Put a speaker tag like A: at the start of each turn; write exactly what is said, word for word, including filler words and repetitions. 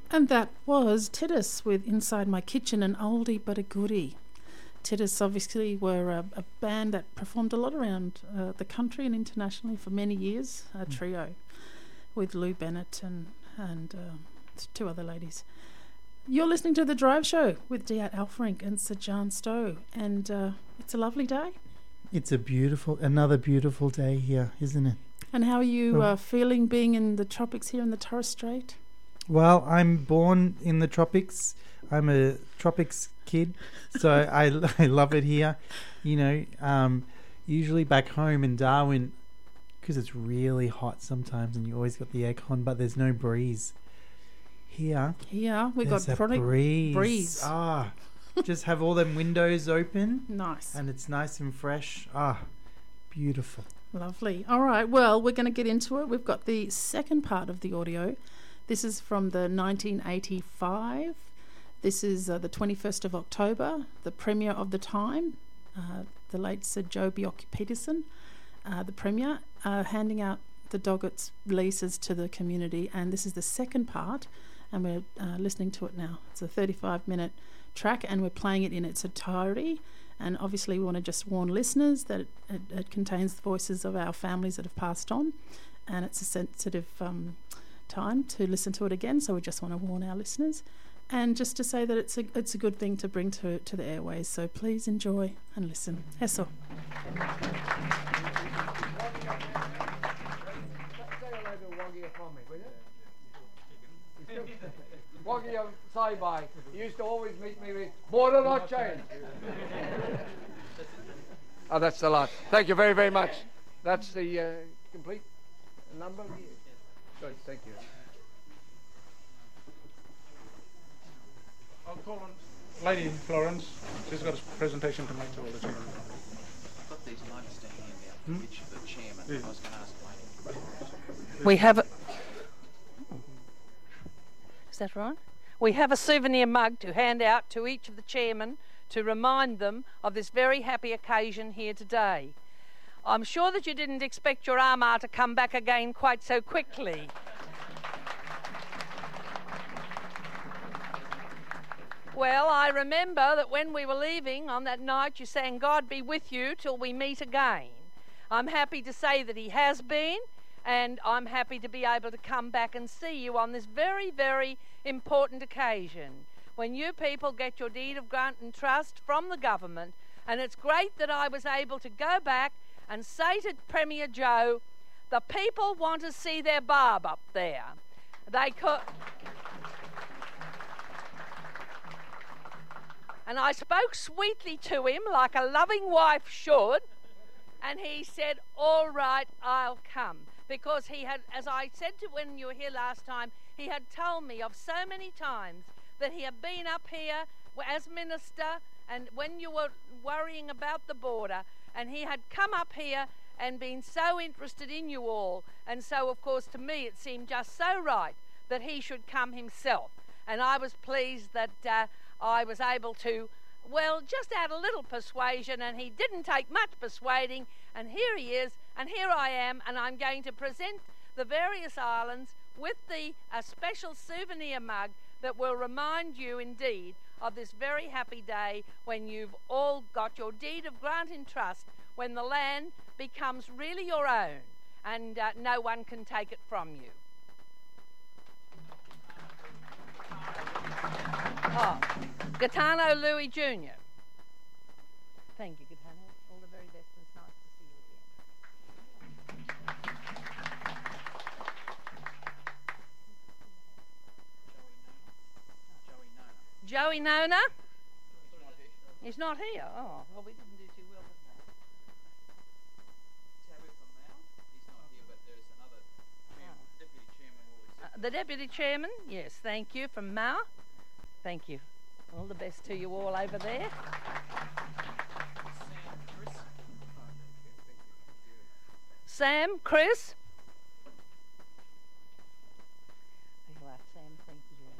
A: And that was Titus with Inside My Kitchen, an oldie but a goodie. Titus obviously were a, a band that performed a lot around uh, the country and internationally for many years, a trio with Lou Bennett and, and uh, two other ladies. You're listening to The Drive Show with Diat Alfrink and Sir John Stowe, and uh, it's a lovely day.
B: It's a beautiful, another beautiful day here, isn't it?
A: And how are you
B: Oh.
A: uh, feeling being in the tropics here in the Torres Strait?
B: Well, I'm born in the tropics. I'm a tropics kid, so I, I love it here. You know, um, usually back home in Darwin, because it's really hot sometimes and you always got the aircon, but there's no breeze. Here,
A: Yeah, we've
B: there's
A: got
B: a
A: product
B: breeze.
A: breeze.
B: Ah, just have all them windows open
A: Nice.
B: and it's nice and fresh. Ah, beautiful.
A: Lovely. All right. Well, we're going to get into it. We've got the second part of the audio. This is from the nineteen eighty-five. This is uh, the twenty-first of October, the Premier of the time, uh, the late Sir Joe Bjelke-Petersen, uh, the Premier, uh, handing out the Doggett's leases to the community. And this is the second part, and we're uh, listening to it now. It's a thirty-five minute track, and we're playing it in its entirety. And obviously we want to just warn listeners that it, it, it contains the voices of our families that have passed on, and it's a sensitive um, time to listen to it again, so we just want to warn our listeners, and just to say that it's a it's a good thing to bring to to the airways, so please enjoy and listen. Eso.
C: Waggy of Saibai. He used to always meet me with border not change. Oh, that's the lot. Thank you very, very much. That's the uh, complete number. Good, thank you.
D: I'll call on Lady Florence. She's got a presentation to make to all the children.
E: I've got these notes to hand out
D: Hmm?
E: from each of the chairman.
D: Yeah.
E: I was going to ask Lady.
F: We have a... Is that right? We have a souvenir mug to hand out to each of the chairmen to remind them of this very happy occasion here today. I'm sure that you didn't expect your Armagh to come back again quite so quickly. Well, I remember that when we were leaving on that night, you sang, "God be with you till we meet again." I'm happy to say that he has been, and I'm happy to be able to come back and see you on this very, very important occasion when you people get your deed of grant and trust from the government. And it's great that I was able to go back and say to Premier Joe, the people want to see their barb up there. They could... And I spoke sweetly to him like a loving wife should, and he said, all right, I'll come. Because he had, as I said to when you were here last time, he had told me of so many times that he had been up here as minister, and when you were worrying about the border, and he had come up here and been so interested in you all. And so, of course, to me it seemed just so right that he should come himself. And I was pleased that uh, I was able to, well, just add a little persuasion, and he didn't take much persuading, and here he is, and here I am, and I'm going to present the various islands with the a special souvenir mug that will remind you indeed of this very happy day when you've all got your deed of grant in trust, when the land becomes really your own and uh, no one can take it from you. Oh, Gaetano Louis Junior Thank you, Gaetano. All the very best, and it's nice to see you again.
E: Joey Nona.
F: Joey Nona?
E: He's not here.
F: He's not here. Oh, well, we didn't do too well with that.
E: Tabby from Mao. He's not here, but there's another chairman, deputy chairman will accept.
F: Uh, the deputy chairman, yes, thank you, from Mao. Thank you. All the best to you all over there.
E: Sam, Chris.
F: Sam, Chris,